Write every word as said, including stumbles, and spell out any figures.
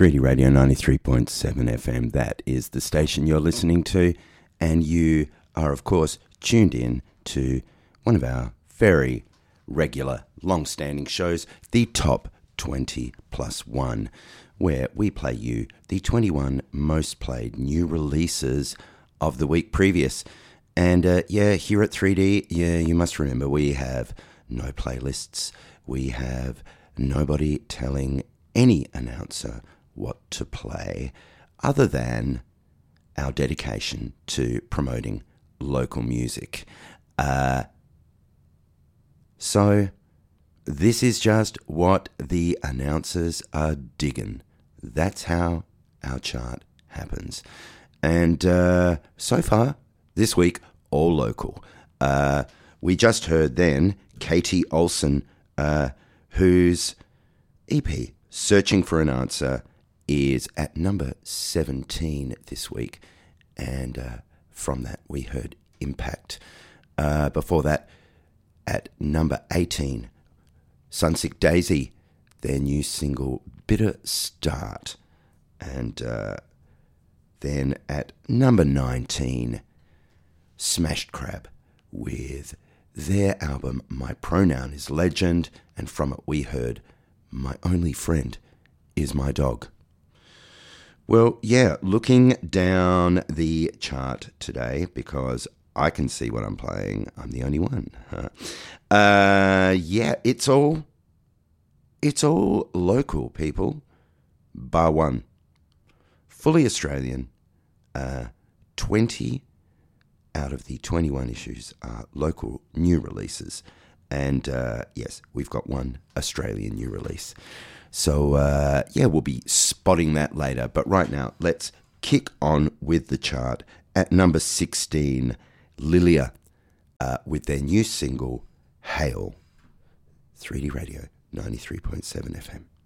three D Radio ninety-three point seven F M, that is the station you're listening to, and you are, of course, tuned in to one of our very regular, long-standing shows, the Top twenty plus one, where we play you the twenty-one most played new releases of the week previous. And uh, yeah, here at three D, yeah, you must remember we have no playlists. We have nobody telling any announcer what to play other than our dedication to promoting local music. Uh, so this is just what the announcers are digging. That's how our chart happens. And uh, so far, this week, all local. Uh, we just heard then Katie Olsen, uh, whose E P, Searching for an Answer, is at number seventeen this week. And uh, from that, we heard Impact. Uh, before that, at number eighteen, Sunsick Daisy, their new single, Bitter Start. And uh, then at number nineteen, Smashed Crab with their album My Pronoun is Legend, and from it we heard My Only Friend is My Dog. Well, yeah, looking down the chart today, because I can see what I'm playing, I'm the only one. Huh? Uh, yeah, it's all, it's all local, people, bar one. Fully Australian, uh, twenty out of the twenty-one issues are local new releases. And uh, yes, we've got one Australian new release. So uh, yeah, we'll be spotting that later. But right now, let's kick on with the chart. At number sixteen, Lilia uh, with their new single, Hail. three D Radio, ninety-three point seven F M.